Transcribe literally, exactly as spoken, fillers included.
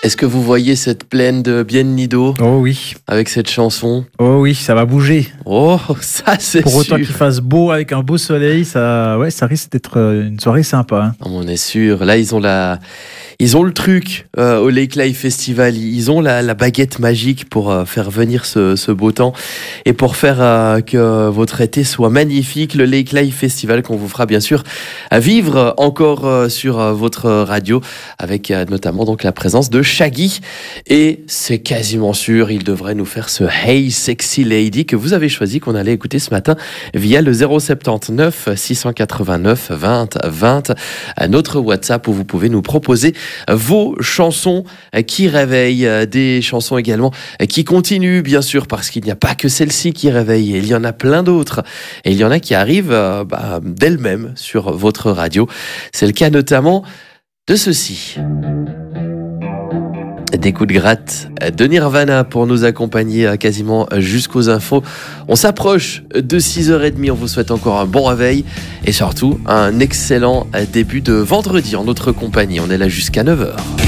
Est-ce que vous voyez cette plaine de Biennido Oh oui. avec cette chanson? Oh oui, ça va bouger. Oh, ça c'est Pour autant sûr. qu'il fasse beau avec un beau soleil, ça, ouais, ça risque d'être une soirée sympa. Hein. On est sûr. Là, ils ont la, ils ont le truc euh, au Lake Live Festival. Ils ont la, la baguette magique pour euh, faire venir ce, ce beau temps et pour faire euh, que votre été soit magnifique. Le Lake Live Festival qu'on vous fera bien sûr à vivre encore euh, sur euh, votre radio avec euh, notamment donc la présence de Shaggy. Et c'est quasiment sûr, il devrait nous faire ce Hey Sexy Lady que vous avez choisi, qu'on allait écouter ce matin via le zéro soixante-dix-neuf six cent quatre-vingt-neuf vingt vingt, notre WhatsApp où vous pouvez nous proposer vos chansons qui réveillent, des chansons également qui continuent bien sûr, parce qu'il n'y a pas que celle-ci qui réveille, il y en a plein d'autres et il y en a qui arrivent euh, bah, d'elles-mêmes sur votre radio. C'est le cas notamment de ceci. Des coups de gratte de Nirvana pour nous accompagner quasiment jusqu'aux infos. On s'approche de six heures trente, on vous souhaite encore un bon réveil et surtout un excellent début de vendredi en notre compagnie. On est là jusqu'à neuf heures.